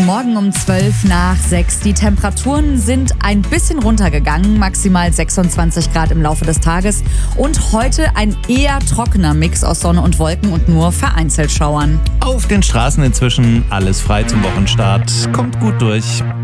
Morgen um 6:12. Die Temperaturen sind ein bisschen runtergegangen, maximal 26 Grad im Laufe des Tages. Und heute ein eher trockener Mix aus Sonne und Wolken und nur vereinzelt Schauern. Auf den Straßen inzwischen alles frei zum Wochenstart. Kommt gut durch.